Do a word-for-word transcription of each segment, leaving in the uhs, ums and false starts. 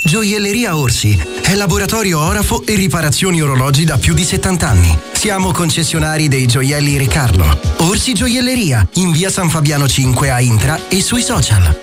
Gioielleria Orsi è laboratorio orafo e riparazioni orologi da più di settanta anni. Siamo concessionari dei gioielli Re Carlo. Orsi Gioielleria, in via San Fabiano cinque a Intra e sui social.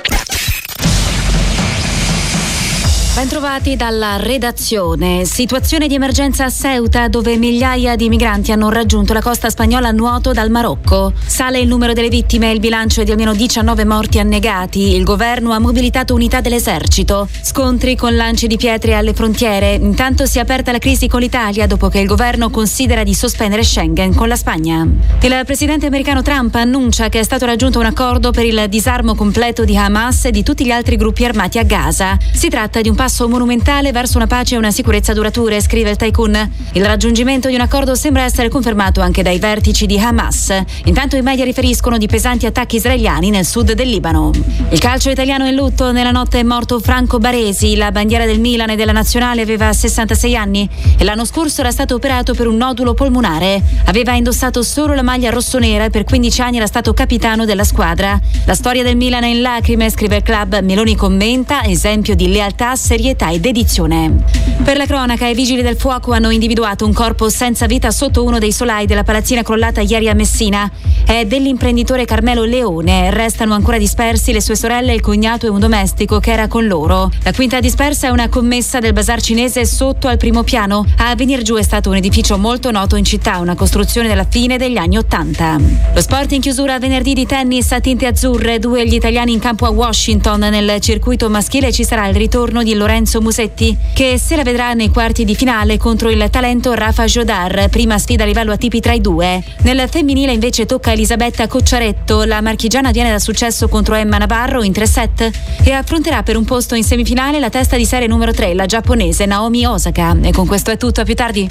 Bentrovati dalla redazione. Situazione di emergenza a Ceuta, dove migliaia di migranti hanno raggiunto la costa spagnola a nuoto dal Marocco. Sale il numero delle vittime e il bilancio è di almeno diciannove morti annegati. Il governo ha mobilitato unità dell'esercito. Scontri con lanci di pietre alle frontiere. Intanto si è aperta la crisi con l'Italia dopo che il governo considera di sospendere Schengen con la Spagna. Il presidente americano Trump annuncia che è stato raggiunto un accordo per il disarmo completo di Hamas e di tutti gli altri gruppi armati a Gaza. Si tratta di un passo monumentale verso una pace e una sicurezza durature, scrive il tycoon. Il raggiungimento di un accordo sembra essere confermato anche dai vertici di Hamas. Intanto i media riferiscono di pesanti attacchi israeliani nel sud del Libano. Il calcio italiano è in lutto. Nella notte è morto Franco Baresi, la bandiera del Milan e della nazionale. Aveva sessantasei anni e l'anno scorso era stato operato per un nodulo polmonare. Aveva indossato solo la maglia rossonera e per quindici anni era stato capitano della squadra. La storia del Milan è in lacrime, scrive il club. Meloni commenta: esempio di lealtà, serietà ed dedizione. Per la cronaca, i vigili del fuoco hanno individuato un corpo senza vita sotto uno dei solai della palazzina crollata ieri a Messina. È dell'imprenditore Carmelo Leone. Restano ancora dispersi le sue sorelle, il cognato e un domestico che era con loro. La quinta dispersa è una commessa del bazar cinese sotto al primo piano. A venir giù è stato un edificio molto noto in città, una costruzione della fine degli anni Ottanta. Lo sport in chiusura venerdì di tennis a tinte azzurre, due gli italiani in campo a Washington. Nel circuito maschile ci sarà il ritorno di Lorenzo Musetti, che se la vedrà nei quarti di finale contro il talento Rafa Jodar, prima sfida a livello A T P tra i due. Nel femminile invece tocca Elisabetta Cocciaretto. La marchigiana viene dal successo contro Emma Navarro in tre set e affronterà per un posto in semifinale la testa di serie numero tre, la giapponese Naomi Osaka. E con questo è tutto, a più tardi.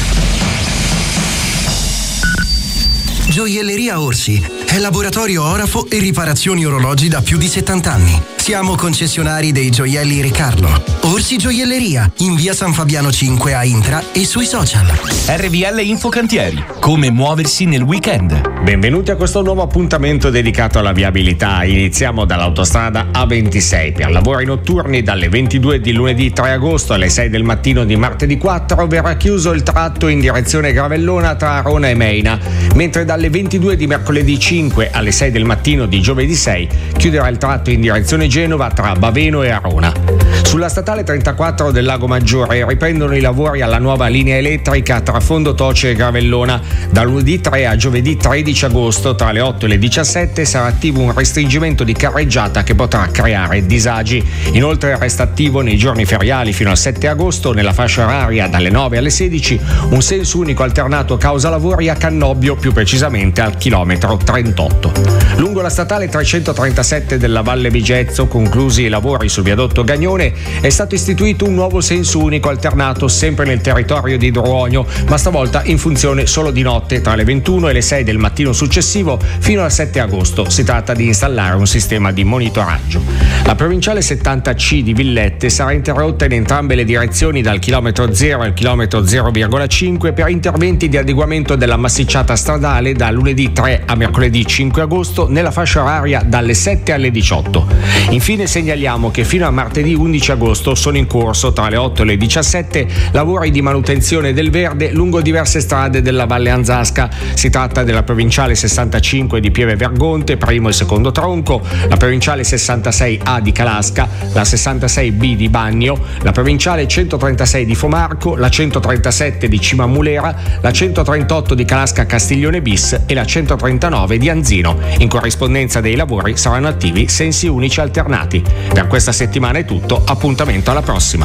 Gioielleria Orsi è laboratorio orafo e riparazioni orologi da più di settanta anni. Siamo concessionari dei gioielli Re Carlo. Orsi Gioielleria, in via San Fabiano cinque a Intra e sui social. R V L Infocantieri. Come muoversi nel weekend. Benvenuti a questo nuovo appuntamento dedicato alla viabilità. Iniziamo dall'autostrada A ventisei. Per lavori notturni dalle ventidue di lunedì tre agosto alle sei del mattino di martedì quattro verrà chiuso il tratto in direzione Gravellona tra Arona e Meina, mentre dalle ventidue di mercoledì cinque alle sei del mattino di giovedì sei chiuderà il tratto in direzione Genova tra Baveno e Arona. Sulla statale trentaquattro del Lago Maggiore riprendono i lavori alla nuova linea elettrica tra Fondotoce e Gravellona. Da lunedì tre a giovedì tredici agosto tra le otto e le diciassette sarà attivo un restringimento di carreggiata che potrà creare disagi. Inoltre resta attivo nei giorni feriali fino al sette agosto nella fascia oraria dalle nove alle sedici un senso unico alternato causa lavori a Cannobbio, più precisamente al chilometro trentotto. Lungo la statale trecentotrentasette della Valle Vigezzo, conclusi i lavori sul viadotto Gagnone, è stato istituito un nuovo senso unico alternato sempre nel territorio di Druogno, ma stavolta in funzione solo di notte tra le ventuno e le sei del mattino successivo fino al sette agosto. Si tratta di installare un sistema di monitoraggio. La provinciale settanta C di Villette sarà interrotta in entrambe le direzioni dal chilometro zero al chilometro zero virgola cinque per interventi di adeguamento della massicciata stradale da lunedì tre a mercoledì cinque agosto nella fascia oraria dalle sette alle diciotto. Infine segnaliamo che fino a martedì undici agosto sono in corso tra le otto e le diciassette lavori di manutenzione del verde lungo diverse strade della Valle Anzasca. Si tratta della provinciale sessantacinque di Pieve Vergonte, primo e secondo tronco, la provinciale sessantasei A di Calasca, la sessantasei B di Bagno, la provinciale centotrentasei di Fomarco, la centotrentasette di Cimamulera, la centotrentotto di Calasca Castiglione bis e la centotrentanove di Anzino. In corrispondenza dei lavori saranno attivi sensi unici alternati. Per questa settimana è tutto, appuntamento alla prossima.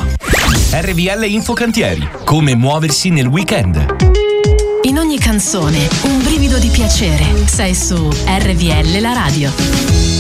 R V L Infocantieri. Come muoversi nel weekend. In ogni canzone un brivido di piacere. Sei su R V L la radio.